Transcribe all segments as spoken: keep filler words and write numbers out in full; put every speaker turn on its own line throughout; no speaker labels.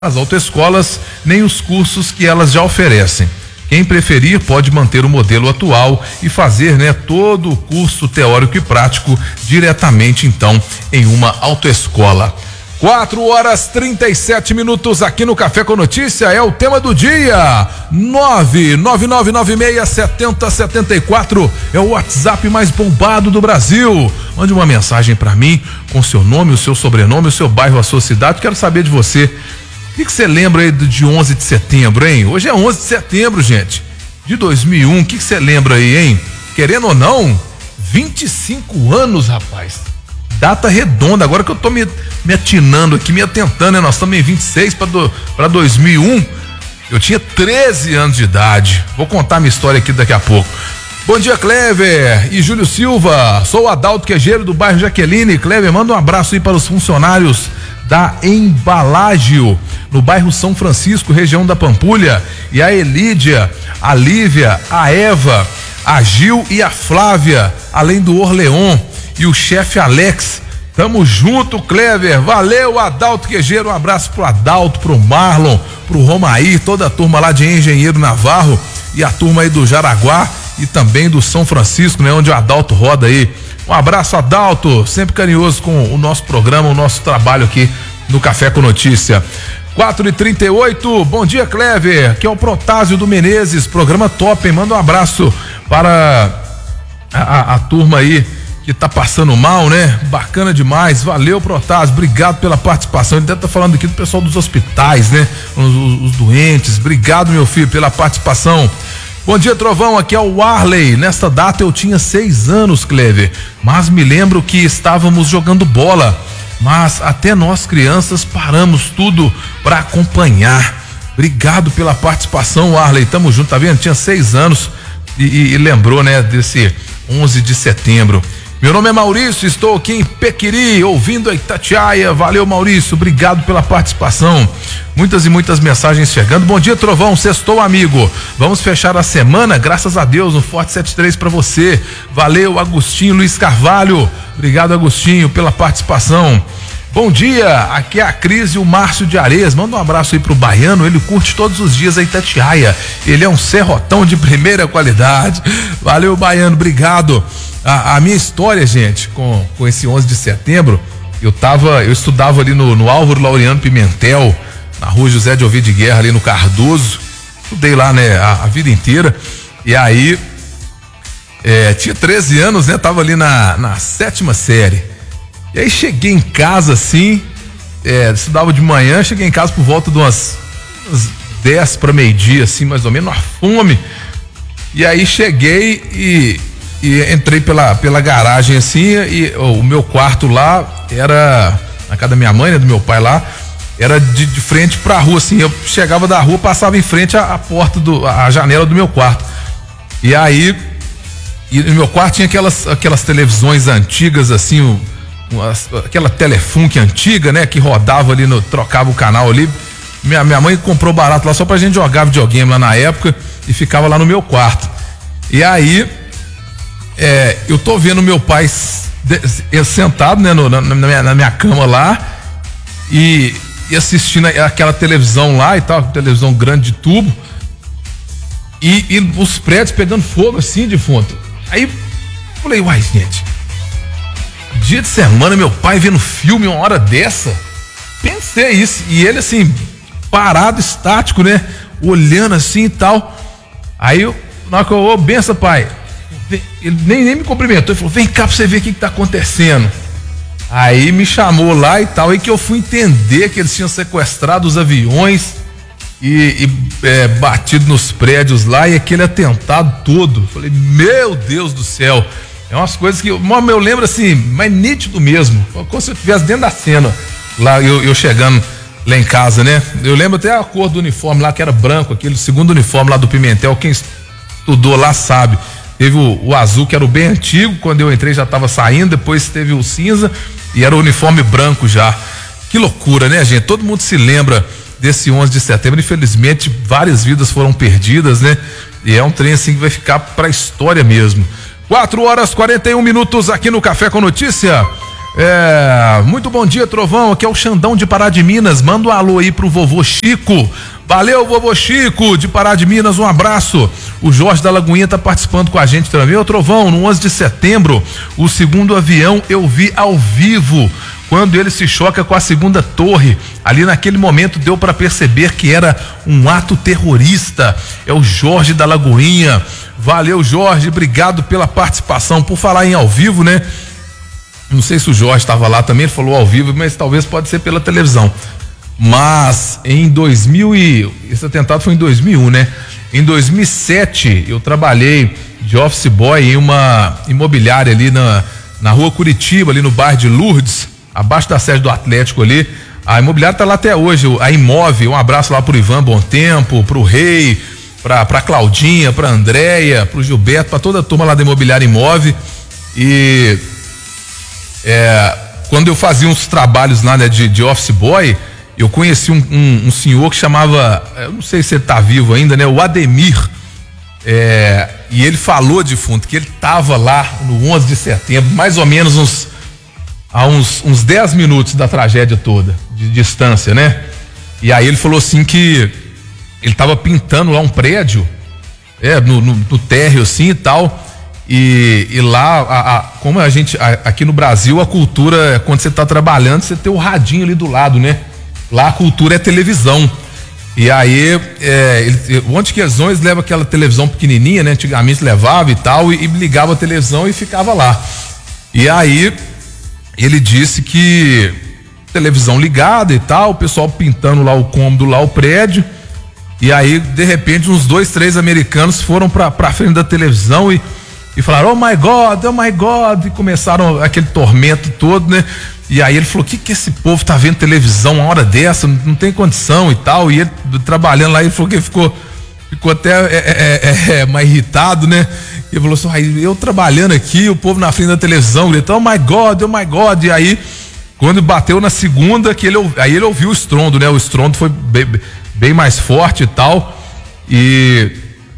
as autoescolas nem os cursos que elas já oferecem. Quem preferir pode manter o modelo atual e fazer, né, todo o curso teórico e prático diretamente, então, em uma autoescola. quatro horas trinta e sete minutos aqui no Café com Notícia, é o tema do dia. nove nove nove nove seis sete zero sete quatro é o WhatsApp mais bombado do Brasil. Mande uma mensagem para mim com seu nome, o seu sobrenome, o seu bairro, a sua cidade. Quero saber de você. O que você lembra aí de onze de setembro, hein? Hoje é onze de setembro, gente, de dois mil e um. O que você lembra aí, hein? Querendo ou não, vinte e cinco anos, rapaz. Data redonda. Agora que eu tô me, me atinando aqui, me atentando, né? Nós estamos em vinte e seis para dois mil e um. Eu tinha treze anos de idade. Vou contar minha história aqui daqui a pouco. Bom dia, Clever e Júlio Silva. Sou o Adalto Quejeiro do bairro Jaqueline. Clever, manda um abraço aí para os funcionários da Embalágio, no bairro São Francisco, região da Pampulha, e a Elídia, a Lívia, a Eva, a Gil e a Flávia, além do Orleon e o chefe Alex. Tamo junto, Clever. Valeu, Adalto Quejeiro. Um abraço pro Adalto, pro Marlon, pro Romair, toda a turma lá de Engenheiro Navarro e a turma aí do Jaraguá e também do São Francisco, né, onde o Adalto roda aí. Um abraço, Adalto, sempre carinhoso com o nosso programa, o nosso trabalho aqui no Café com Notícia. quatro e trinta e oito, bom dia, Clever, que é o Protásio do Menezes, programa top, hein? Manda um abraço para a, a, a turma aí que tá passando mal, né? Bacana demais, valeu, Protásio, obrigado pela participação. Ele deve estar falando aqui do pessoal dos hospitais, né? Os, os, os doentes, obrigado, meu filho, pela participação. Bom dia, Trovão, aqui é o Arley. Nesta data eu tinha seis anos, Clever, mas me lembro que estávamos jogando bola, mas até nós crianças paramos tudo para acompanhar. Obrigado pela participação, Arley, tamo junto, tá vendo? Tinha seis anos e, e, e lembrou, né, desse onze de setembro. Meu nome é Maurício, estou aqui em Pequiri, ouvindo a Itatiaia. Valeu, Maurício, obrigado pela participação. Muitas e muitas mensagens chegando. Bom dia, Trovão, sextou, amigo. Vamos fechar a semana, graças a Deus, um forte setenta e três para você. Valeu, Agostinho Luiz Carvalho. Obrigado, Agostinho, pela participação. Bom dia, aqui é a Cris e o Márcio de Areias. Manda um abraço aí pro Baiano, ele curte todos os dias a Itatiaia. Ele é um serrotão de primeira qualidade. Valeu, Baiano, obrigado. A, a minha história, gente, com, com esse onze de setembro, eu tava, eu estudava ali no, no Álvaro Laureano Pimentel, na rua José de Ovidio de Guerra, ali no Cardoso. Estudei lá, né, a, a vida inteira. E aí, é, tinha treze anos, né, tava ali na, na sétima série. E aí cheguei em casa, assim, é, estudava de manhã, cheguei em casa por volta de umas, umas dez para meio-dia, assim, mais ou menos, uma fome. E aí cheguei e... E entrei pela, pela garagem assim, e oh, o meu quarto lá era, na casa da minha mãe, né, do meu pai lá, era de, de frente pra rua, assim, eu chegava da rua, passava em frente à, à porta, do, à janela do meu quarto. E aí, e no meu quarto tinha aquelas, aquelas televisões antigas, assim, o, umas, aquela Telefunk antiga, né, que rodava ali, no, trocava o canal ali. Minha, minha mãe comprou barato lá só pra gente jogar videogame lá na época e ficava lá no meu quarto. E aí, É, eu tô vendo meu pai de, sentado, né, no, na, na, minha, na minha cama lá e, e assistindo aquela televisão lá e tal, televisão grande de tubo e, e os prédios pegando fogo assim de fundo. Aí falei, uai, gente, dia de semana meu pai vendo filme uma hora dessa? Pensei isso, e ele assim, parado, estático, né, olhando assim e tal. Aí eu, na hora que eu, ô, benção, pai. Ele nem, nem me cumprimentou, ele falou, vem cá pra você ver o que, que tá acontecendo. Aí me chamou lá e tal, aí que eu fui entender que eles tinham sequestrado os aviões e, e é, batido nos prédios lá, e aquele atentado todo. Falei, meu Deus do céu, é umas coisas que eu, eu lembro assim, mais nítido mesmo, como se eu estivesse dentro da cena lá, eu, eu chegando lá em casa, né? Eu lembro até a cor do uniforme lá, que era branco, aquele segundo uniforme lá do Pimentel, quem estudou lá sabe. Teve o, o azul, que era o bem antigo, quando eu entrei já estava saindo, depois teve o cinza e era o uniforme branco já. Que loucura, né, gente? Todo mundo se lembra desse onze de setembro, infelizmente várias vidas foram perdidas, né? E é um trem assim que vai ficar pra história mesmo. quatro horas e quarenta e um minutos aqui no Café com Notícia. É, muito bom dia, Trovão, aqui é o Xandão de Pará de Minas, manda um alô aí pro vovô Chico. Valeu, vovô Chico de Pará de Minas, um abraço. O Jorge da Lagoinha tá participando com a gente também. Ô Trovão, no onze de setembro, o segundo avião eu vi ao vivo, quando ele se choca com a segunda torre. Ali naquele momento deu para perceber que era um ato terrorista. É o Jorge da Lagoinha. Valeu, Jorge, obrigado pela participação. Por falar em ao vivo, né? Não sei se o Jorge estava lá também, ele falou ao vivo, mas talvez pode ser pela televisão. Mas em dois mil e esse atentado foi em dois mil e um, né? Em dois mil e sete eu trabalhei de office boy em uma imobiliária ali na na rua Curitiba, ali no bairro de Lourdes, abaixo da sede do Atlético ali. A imobiliária tá lá até hoje, a Imóvel. Um abraço lá pro Ivan Bom Tempo, pro Rei, pra, pra Claudinha, pra Andréia, pro Gilberto, pra toda a turma lá da imobiliária Imóvel. E é, quando eu fazia uns trabalhos lá, né, de, de office boy, eu conheci um, um, um senhor que chamava, eu não sei se ele tá vivo ainda, né? O Ademir. É, e ele falou, defunto, que ele tava lá no onze de setembro, mais ou menos uns a uns, uns dez minutos da tragédia toda, de distância, né? E aí ele falou assim que ele tava pintando lá um prédio, é, no, no, no térreo assim e tal, e, e lá, a, a, como a gente, a, aqui no Brasil, a cultura, quando você tá trabalhando, você tem o radinho ali do lado, né? Lá a cultura é televisão. E aí, é, ele, onde que eles vão, eles levam aquela televisão pequenininha, né? Antigamente levava e tal, e, e ligava a televisão e ficava lá. E aí, ele disse que televisão ligada e tal, o pessoal pintando lá o cômodo, lá o prédio, e aí de repente uns dois, três americanos foram pra, pra frente da televisão e, e falaram, oh my God, oh my God, e começaram aquele tormento todo, né? E aí ele falou, o que que esse povo tá vendo televisão uma hora dessa, não, não tem condição e tal, e ele trabalhando lá, ele falou que ele ficou, ficou até é, é, é, mais irritado, né? E ele falou assim, aí eu trabalhando aqui, o povo na frente da televisão gritando, oh my God, oh my God, e aí quando bateu na segunda, que ele, aí ele ouviu o estrondo, né? O estrondo foi bem, bem mais forte e tal, e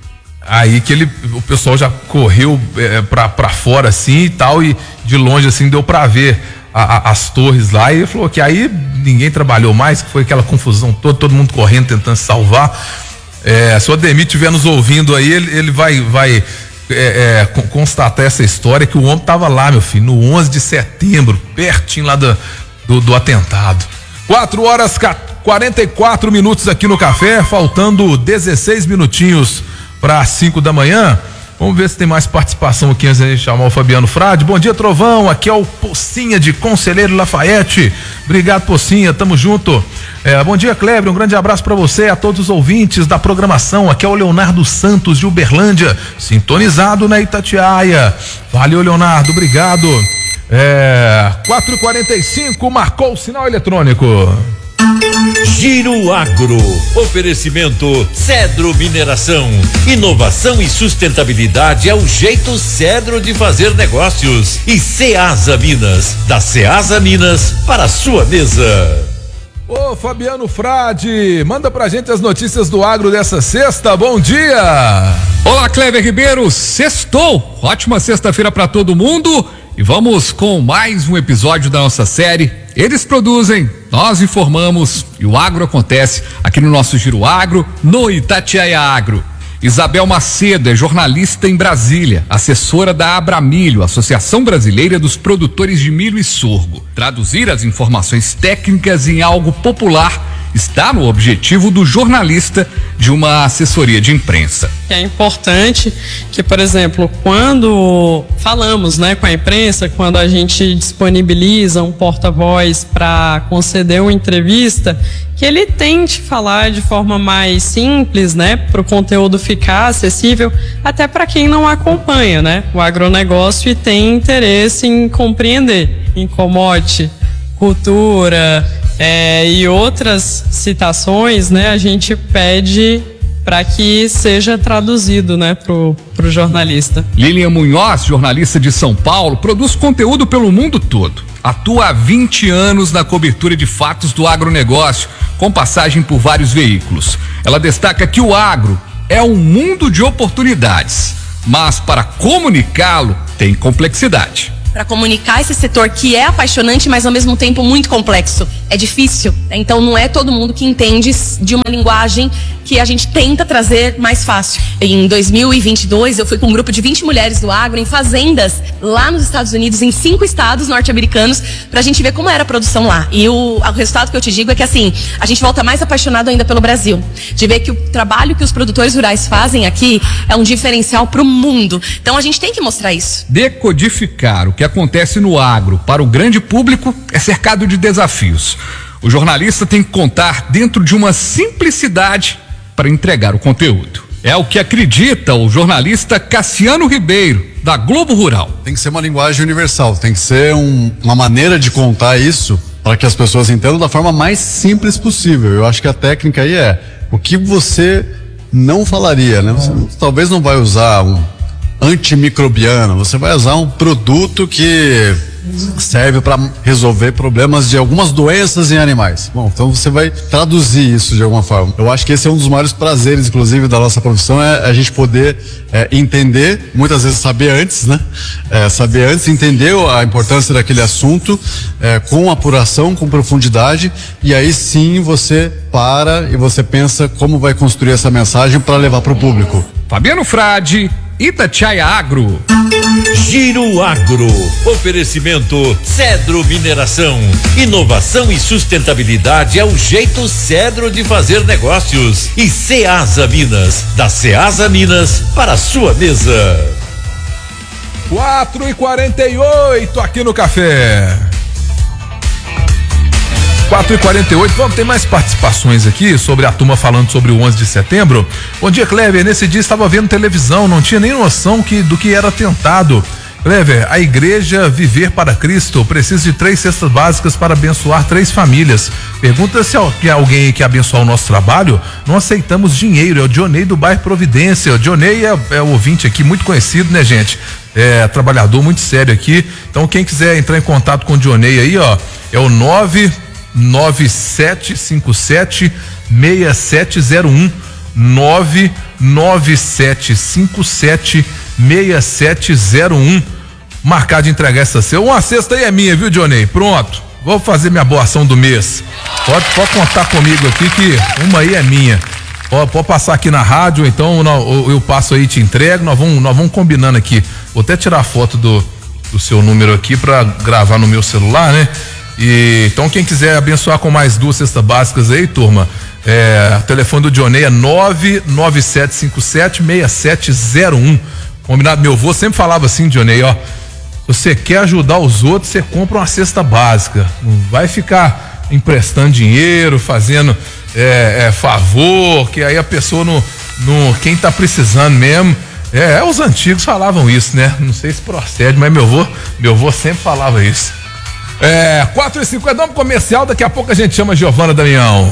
aí que ele, o pessoal já correu é, pra, pra fora assim e tal, e de longe assim deu pra ver a, a, as torres lá, e ele falou que aí ninguém trabalhou mais, que foi aquela confusão toda, todo mundo correndo, tentando salvar. É, se o Ademir estiver nos ouvindo aí, ele, ele vai, vai é, é, constatar essa história, que o homem tava lá, meu filho, no onze de setembro, pertinho lá do, do, do atentado. quatro horas quarenta e quatro minutos aqui no café, faltando dezesseis minutinhos para cinco da manhã. Vamos ver se tem mais participação aqui antes de a gente chamar o Fabiano Frade. Bom dia, Trovão, aqui é o Pocinha de Conselheiro Lafayette. Obrigado, Pocinha, tamo junto. É, bom dia, Kleber, um grande abraço para você, a todos os ouvintes da programação. Aqui é o Leonardo Santos de Uberlândia, sintonizado na Itatiaia. Valeu, Leonardo, obrigado. É, quatro e quarenta e cinco, marcou o sinal eletrônico.
Giro Agro, oferecimento Cedro Mineração, inovação e sustentabilidade é o jeito Cedro de fazer negócios. E Ceasa Minas, da Ceasa Minas para a sua mesa.
Ô Fabiano Frade, manda pra gente as notícias do agro dessa sexta, bom dia!
Olá, Kleber Ribeiro, sextou, ótima sexta-feira pra todo mundo e vamos com mais um episódio da nossa série. Eles produzem, nós informamos e o agro acontece aqui no nosso Giro Agro, no Itatiaia Agro. Isabel Macedo é jornalista em Brasília, assessora da Abramilho, Associação Brasileira dos Produtores de Milho e Sorgo. Traduzir as informações técnicas em algo popular está no objetivo do jornalista de uma assessoria de imprensa.
É importante que, por exemplo, quando falamos, né, com a imprensa, quando a gente disponibiliza um porta-voz para conceder uma entrevista, que ele tente falar de forma mais simples, né, para o conteúdo ficar acessível até para quem não acompanha, né, o agronegócio e tem interesse em compreender, em commodity, cultura, É, e outras citações, né, a gente pede para que seja traduzido, né, pro, pro jornalista.
Lilian Munhoz, jornalista de São Paulo, produz conteúdo pelo mundo todo. Atua há vinte anos na cobertura de fatos do agronegócio, com passagem por vários veículos. Ela destaca que o agro é um mundo de oportunidades, mas para comunicá-lo tem complexidade.
para comunicar esse setor que é apaixonante, mas ao mesmo tempo muito complexo. É difícil, né? Então não é todo mundo que entende de uma linguagem que a gente tenta trazer mais fácil. Em dois mil e vinte e dois, eu fui com um grupo de vinte mulheres do agro em fazendas lá nos Estados Unidos, em cinco estados norte-americanos, pra gente ver como era a produção lá. E o, o resultado que eu te digo é que, assim, a gente volta mais apaixonado ainda pelo Brasil. De ver que o trabalho que os produtores rurais fazem aqui é um diferencial pro mundo. Então a gente tem que mostrar isso.
Decodificar o que acontece no agro para o grande público é cercado de desafios. O jornalista tem que contar dentro de uma simplicidade para entregar o conteúdo. É o que acredita o jornalista Cassiano Ribeiro, da Globo Rural.
Tem que ser uma linguagem universal, tem que ser um, uma maneira de contar isso para que as pessoas entendam da forma mais simples possível. Eu acho que a técnica aí é o que você não falaria, né? Você talvez não vai usar um antimicrobiano, você vai usar um produto que serve para resolver problemas de algumas doenças em animais. Bom, então você vai traduzir isso de alguma forma. Eu acho que esse é um dos maiores prazeres, inclusive, da nossa profissão, é a gente poder é, entender, muitas vezes saber antes, né? É, saber antes, entender a importância daquele assunto é, com apuração, com profundidade, e aí sim você para e você pensa como vai construir essa mensagem para levar para o público.
Fabiano Frade, Itatiaia Agro.
Giro Agro. Oferecimento Cedro Mineração. Inovação e sustentabilidade é o jeito Cedro de fazer negócios. E Ceasa Minas. Da Ceasa Minas para a sua mesa.
quatro e quarenta e oito aqui no Café. quatro e quarenta e oito, vamos ter mais participações aqui sobre a turma falando sobre o onze de setembro. Bom dia, Clever. Nesse dia estava vendo televisão, não tinha nem noção que, do que era atentado. Clever, a igreja Viver para Cristo precisa de três cestas básicas para abençoar três famílias. Pergunta se é alguém que abençoar o nosso trabalho. Não aceitamos dinheiro. É o Dionei do bairro Providência. O Dionei é, é o ouvinte aqui, muito conhecido, né, gente? É trabalhador muito sério aqui. Então, quem quiser entrar em contato com o Dionei aí, ó, é o nove nove sete cinco sete seis sete zero um nove nove sete cinco sete seis sete zero um. Marcar de entregar essa cesta. Uma cesta aí é minha, viu, Dionei? Pronto, vou fazer minha boa ação do mês. Pode, pode contar comigo aqui que uma aí é minha. Pode, pode passar aqui na rádio, então eu, eu passo aí e te entrego. Nós vamos, nós vamos combinando aqui. Vou até tirar a foto do, do seu número aqui para gravar no meu celular, né? E, então quem quiser abençoar com mais duas cestas básicas aí, turma, é, o telefone do Dionei é nove nove sete cinco sete seis sete zero um. Combinado? Meu avô sempre falava assim, Dionei, ó, se você quer ajudar os outros, você compra uma cesta básica, não vai ficar emprestando dinheiro, fazendo é, é, favor, que aí a pessoa não, não, quem tá precisando mesmo, é, é, os antigos falavam isso, né? Não sei se procede, mas meu avô, meu avô sempre falava isso. É, quatro e cinquenta, vamos comercial, daqui a pouco a gente chama Giovana Damião.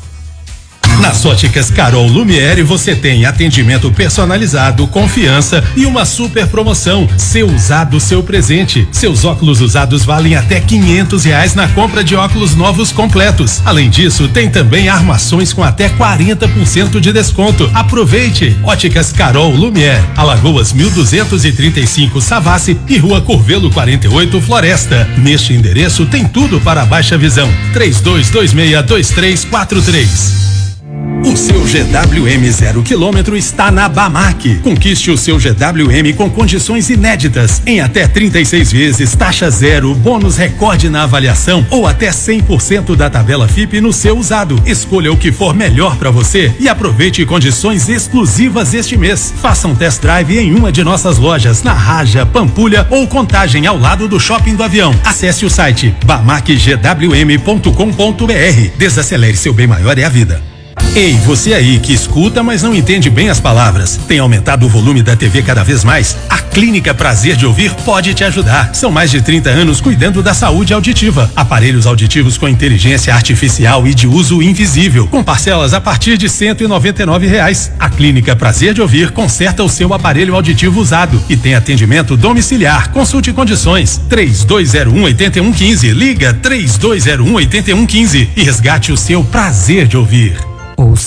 Nas óticas Carol Lumiere você tem atendimento personalizado, confiança e uma super promoção. Seu usado, seu presente. Seus óculos usados valem até quinhentos reais na compra de óculos novos completos. Além disso, tem também armações com até quarenta por cento de desconto. Aproveite! Óticas Carol Lumiere, Alagoas mil duzentos e trinta e cinco Savassi e Rua Curvelo quarenta e oito Floresta. Neste endereço tem tudo para a baixa visão. três dois dois seis dois três quatro três. O seu G W M zero quilômetro está na Bamac. Conquiste o seu G W M com condições inéditas, em até trinta e seis vezes, taxa zero, bônus recorde na avaliação ou até cem por cento da tabela F I P no seu usado. Escolha o que for melhor para você e aproveite condições exclusivas este mês. Faça um test drive em uma de nossas lojas, na Raja, Pampulha ou Contagem, ao lado do Shopping do Avião. Acesse o site bamac g w m ponto com ponto b r. Desacelere, seu bem maior é a vida. Ei, você aí que escuta, mas não entende bem as palavras. Tem aumentado o volume da T V cada vez mais? A Clínica Prazer de Ouvir pode te ajudar. São mais de trinta anos cuidando da saúde auditiva. Aparelhos auditivos com inteligência artificial e de uso invisível, com parcelas a partir de cento e noventa e nove reais. A Clínica Prazer de Ouvir conserta o seu aparelho auditivo usado e tem atendimento domiciliar. Consulte condições. três dois zero um oito um um cinco. Liga três dois zero um oito um um cinco e resgate o seu prazer de ouvir.
Ouça